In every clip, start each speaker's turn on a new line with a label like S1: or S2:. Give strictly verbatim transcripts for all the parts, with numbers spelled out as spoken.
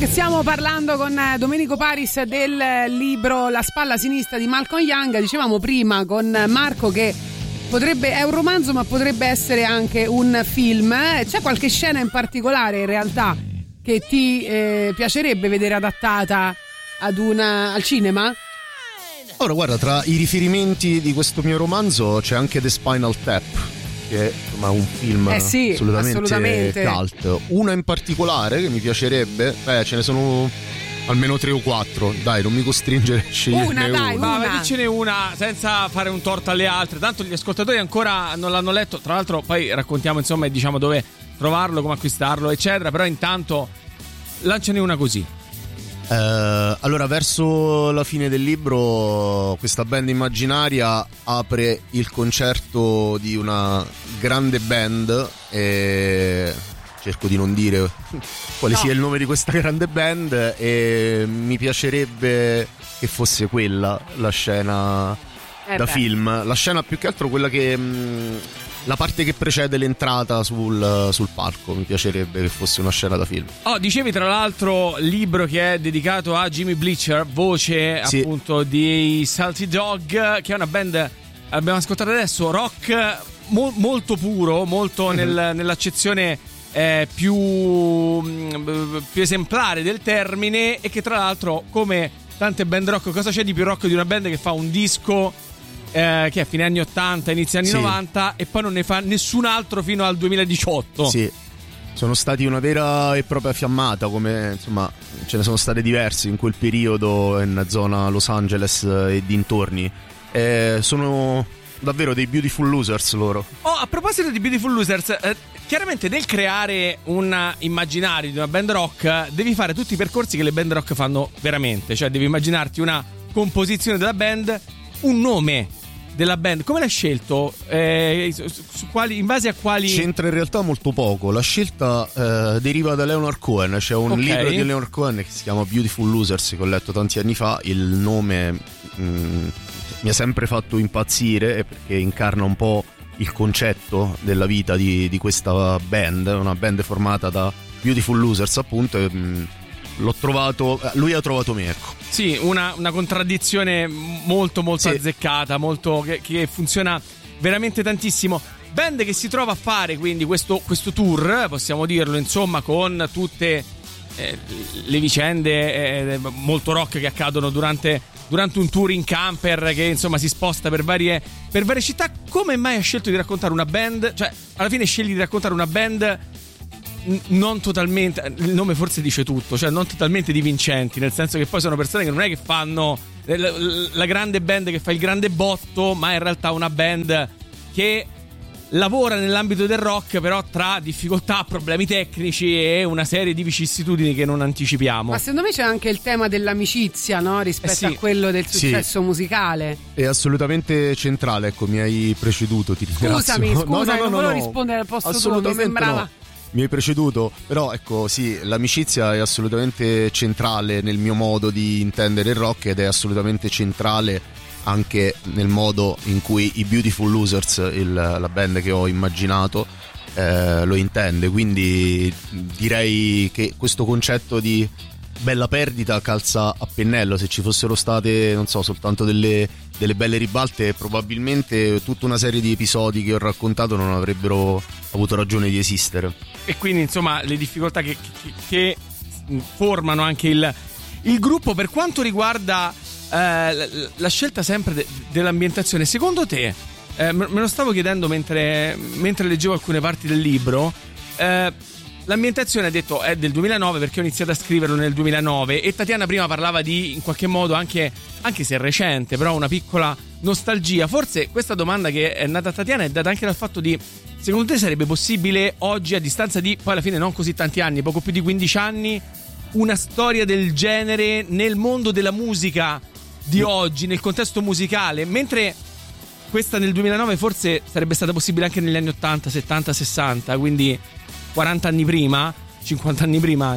S1: Stiamo parlando con Domenico Paris del libro La spalla sinistra di Malcolm Young. Dicevamo prima con Marco che potrebbe, è un romanzo ma potrebbe essere anche un film. C'è qualche scena in particolare in realtà che ti eh, piacerebbe vedere adattata ad una, al cinema?
S2: Ora guarda, tra i riferimenti di questo mio romanzo c'è anche The Spinal Tap, che è insomma un film
S1: eh sì,
S2: assolutamente,
S1: assolutamente
S2: cult. Una in particolare che mi piacerebbe, beh, ce ne sono almeno tre o quattro, dai, non mi costringere a sceglierne
S1: una. Dai,
S2: una.
S1: una.
S3: Ma dicene una senza fare un torto alle altre, tanto gli ascoltatori ancora non l'hanno letto. Tra l'altro poi raccontiamo insomma e diciamo dove trovarlo, come acquistarlo eccetera, però intanto lanciane una così.
S2: Eh, allora, verso la fine del libro questa band immaginaria apre il concerto di una grande band e cerco di non dire quale
S1: no.
S2: sia il nome di questa grande band, e mi piacerebbe che fosse quella la scena
S1: eh
S2: da
S1: beh.
S2: film, la scena più che altro quella che mh, la parte che precede l'entrata sul, sul palco, mi piacerebbe che fosse una scena da film.
S3: Oh, dicevi tra l'altro libro che è dedicato a Jimmy Bleacher, voce sì. appunto di Salty Dog, che è una band, abbiamo ascoltato adesso, rock mo- molto puro, molto mm-hmm. nel, nell'accezione eh, più, più esemplare del termine, e che tra l'altro, come tante band rock, cosa c'è di più rock di una band che fa un disco Eh, che è fine anni ottanta, inizio anni sì. novanta, e poi non ne fa nessun altro fino al duemiladiciotto.
S2: Sì, sono stati una vera e propria fiammata, come insomma ce ne sono state diverse in quel periodo in zona Los Angeles e dintorni. Eh, sono davvero dei beautiful losers loro.
S3: Oh, a proposito di beautiful losers, eh, chiaramente nel creare un immaginario di una band rock devi fare tutti i percorsi che le band rock fanno veramente, cioè devi immaginarti una composizione della band, un nome della band. Come l'hai scelto? Eh, su, su quali, in base a quali?
S2: C'entra in realtà molto poco. La scelta eh, deriva da Leonard Cohen. C'è un okay. libro di Leonard Cohen che si chiama Beautiful Losers, che ho letto tanti anni fa. Il nome mh, mi ha sempre fatto impazzire perché incarna un po' il concetto della vita di, di questa band, una band formata da Beautiful Losers appunto, e, mh, l'ho trovato, lui ha trovato me, ecco.
S3: Sì, una, una contraddizione molto molto sì. azzeccata, molto che, che funziona veramente tantissimo. Band che si trova a fare quindi questo, questo tour, possiamo dirlo, insomma, con tutte eh, le vicende eh, molto rock che accadono durante, durante un tour in camper che insomma si sposta per varie, per varie città. Come mai hai scelto di raccontare una band? Cioè, alla fine scegli di raccontare una band non totalmente, il nome forse dice tutto, cioè non totalmente di vincenti, nel senso che poi sono persone che non è che fanno la, la grande band che fa il grande botto, ma in realtà una band che lavora nell'ambito del rock, però tra difficoltà, problemi tecnici e una serie di vicissitudini che non anticipiamo.
S1: Ma secondo me c'è anche il tema dell'amicizia, no? Rispetto eh sì. a quello del successo sì. musicale.
S2: È assolutamente centrale, ecco, mi hai preceduto, ti ringrazio.
S1: Scusami, scusami,
S2: no, no, no,
S1: non
S2: no,
S1: volevo
S2: no.
S1: rispondere al posto tuo, mi
S2: Assolutamente
S1: sembrava...
S2: no. Mi hai preceduto, però ecco sì, l'amicizia è assolutamente centrale nel mio modo di intendere il rock, ed è assolutamente centrale anche nel modo in cui i Beautiful Losers, il, la band che ho immaginato, eh, lo intende. Quindi direi che questo concetto di bella perdita calza a pennello. Se ci fossero state, non so, soltanto delle, delle belle ribalte, probabilmente tutta una serie di episodi che ho raccontato non avrebbero avuto ragione di esistere.
S3: E quindi insomma le difficoltà che, che, che formano anche il, il gruppo. Per quanto riguarda eh, la, la scelta sempre de, dell'ambientazione, secondo te, eh, me lo stavo chiedendo mentre, mentre leggevo alcune parti del libro, eh, l'ambientazione, ha detto, è del duemilanove perché ho iniziato a scriverlo nel duemilanove, e Tatiana prima parlava di, in qualche modo, anche, anche se recente, però una piccola nostalgia. Forse questa domanda che è nata a Tatiana è data anche dal fatto di: secondo te sarebbe possibile oggi, a distanza di poi alla fine non così tanti anni, poco più di quindici anni, una storia del genere nel mondo della musica di oggi, nel contesto musicale, mentre questa nel duemilanove forse sarebbe stata possibile anche negli anni ottanta, settanta, sessanta, quindi quaranta anni prima, cinquanta anni prima anche?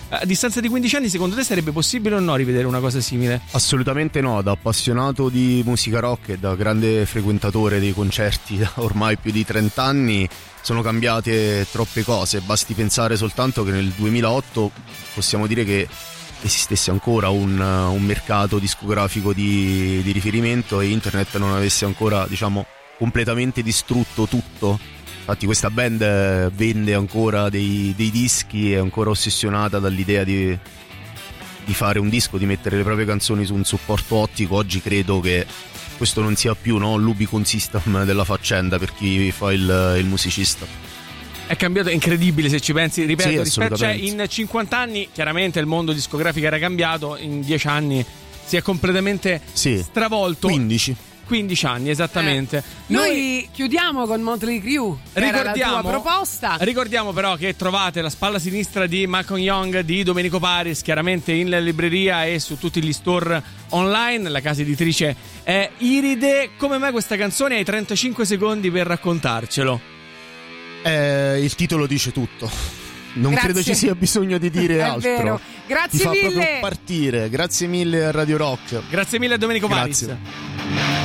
S3: A distanza di quindici anni, secondo te sarebbe possibile o no rivedere una cosa simile?
S2: Assolutamente no, da appassionato di musica rock e da grande frequentatore dei concerti da ormai più di trenta anni sono cambiate troppe cose, basti pensare soltanto che nel duemilaotto possiamo dire che esistesse ancora un, un mercato discografico di, di riferimento e internet non avesse ancora, diciamo, completamente distrutto tutto. Infatti questa band vende ancora dei, dei dischi, è ancora ossessionata dall'idea di, di fare un disco, di mettere le proprie canzoni su un supporto ottico. Oggi credo che questo non sia più, no, l'Ubicon System della faccenda per chi fa il, il musicista.
S3: È cambiato, è incredibile se ci pensi, ripeto,
S2: sì,
S3: rispetto, cioè in cinquanta anni chiaramente il mondo discografico era cambiato, in dieci anni si è completamente
S2: sì,
S3: stravolto.
S2: quindici
S3: quindici anni esattamente.
S1: Eh, noi, noi chiudiamo con Motley Crue.
S3: Ricordiamo,
S1: era la tua proposta.
S3: Ricordiamo però che trovate La spalla sinistra di Malcolm Young di Domenico Paris chiaramente in libreria e su tutti gli store online. La casa editrice è Iride. Come mai questa canzone? Hai trentacinque secondi per raccontarcelo.
S2: Eh, il titolo dice tutto. Non
S1: Grazie.
S2: credo ci sia bisogno di dire
S1: È
S2: altro.
S1: vero. Grazie
S2: Ti fa
S1: mille.
S2: proprio partire. Grazie mille a Radio Rock.
S3: Grazie mille a Domenico
S2: Grazie.
S3: Paris.